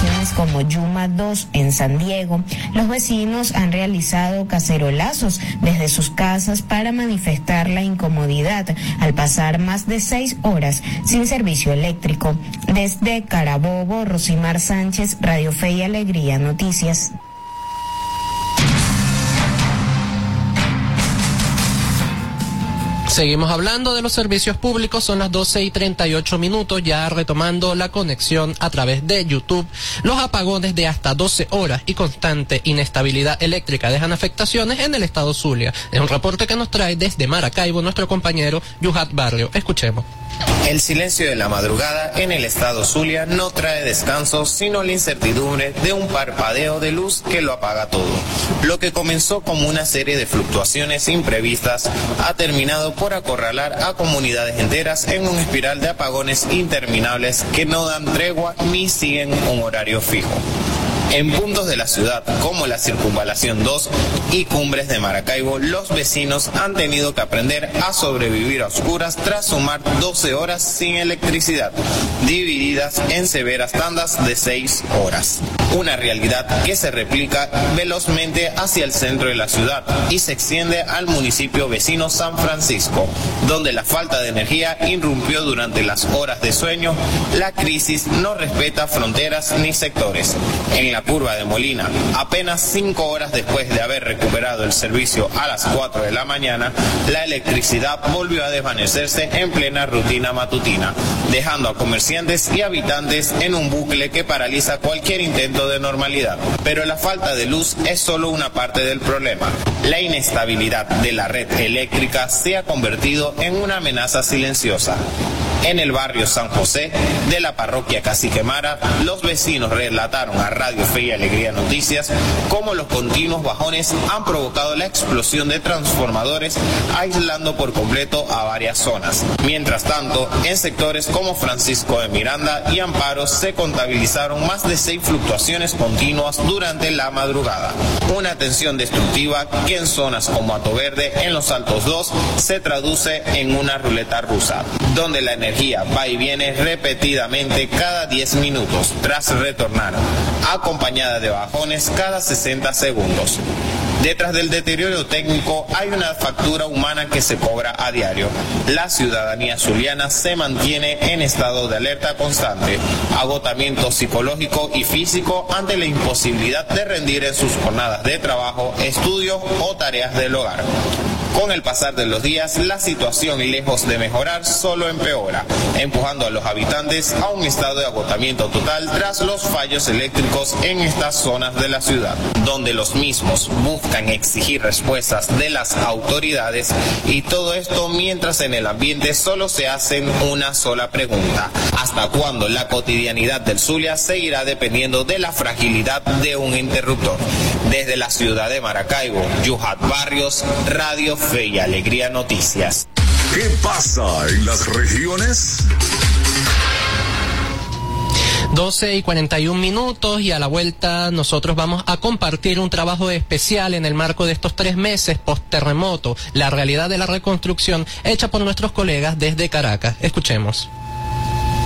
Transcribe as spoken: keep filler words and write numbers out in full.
poblaciones como Yuma dos en San Diego, los vecinos han realizado cacerolazos desde sus casas para manifestar la incomodidad al pasar más de seis horas sin servicio eléctrico. Desde Carabobo, Rosimar Sánchez, Radio Fe y Alegría Noticias. Seguimos hablando de los servicios públicos, son las doce y treinta y ocho minutos, ya retomando la conexión a través de YouTube. Los apagones de hasta doce horas y constante inestabilidad eléctrica dejan afectaciones en el estado Zulia. Es un reporte que nos trae desde Maracaibo nuestro compañero Yuhat Barrio. Escuchemos. El silencio de la madrugada en el estado Zulia no trae descanso, sino la incertidumbre de un parpadeo de luz que lo apaga todo. Lo que comenzó como una serie de fluctuaciones imprevistas ha terminado por acorralar a comunidades enteras en una espiral de apagones interminables que no dan tregua ni siguen un horario fijo. En puntos de la ciudad, como la Circunvalación dos y Cumbres de Maracaibo, los vecinos han tenido que aprender a sobrevivir a oscuras tras sumar doce horas sin electricidad, divididas en severas tandas de seis horas. Una realidad que se replica velozmente hacia el centro de la ciudad y se extiende al municipio vecino San Francisco, donde la falta de energía irrumpió durante las horas de sueño. La crisis no respeta fronteras ni sectores. En la curva de Molina, apenas cinco horas después de haber recuperado el servicio a las cuatro de la mañana, la electricidad volvió a desvanecerse en plena rutina matutina, dejando a comerciantes y habitantes en un bucle que paraliza cualquier intento de normalidad. Pero la falta de luz es solo una parte del problema. La inestabilidad de la red eléctrica se ha convertido en una amenaza silenciosa. En el barrio San José de la parroquia Cacique Mara, los vecinos relataron a Radio Fe y Alegría Noticias cómo los continuos bajones han provocado la explosión de transformadores, aislando por completo a varias zonas. Mientras tanto, en sectores como Francisco de Miranda y Amparo se contabilizaron más de seis fluctuaciones continuas durante la madrugada. Una tensión destructiva que en zonas como Hato Verde, en los Altos dos, se traduce en una ruleta rusa, donde la energía va y viene repetidamente cada diez minutos, tras retornar, acompañada de bajones cada sesenta segundos. Detrás del deterioro técnico hay una factura humana que se cobra a diario. La ciudadanía zuliana se mantiene en estado de alerta constante, agotamiento psicológico y físico ante la imposibilidad de rendir en sus jornadas de trabajo, estudio o tareas del hogar. Con el pasar de los días, la situación, lejos de mejorar, solo empeora, empujando a los habitantes a un estado de agotamiento total tras los fallos eléctricos en estas zonas de la ciudad, donde los mismos buscan exigir respuestas de las autoridades, y todo esto mientras en el ambiente solo se hacen una sola pregunta: ¿hasta cuándo la cotidianidad del Zulia seguirá dependiendo de la fragilidad de un interruptor? Desde la ciudad de Maracaibo, Yuhat Barrios, Radio Fe y Alegría Noticias. ¿Qué pasa en las regiones? doce y cuarenta y un minutos, y a la vuelta nosotros vamos a compartir un trabajo especial en el marco de estos tres meses post-terremoto, la realidad de la reconstrucción hecha por nuestros colegas desde Caracas. Escuchemos.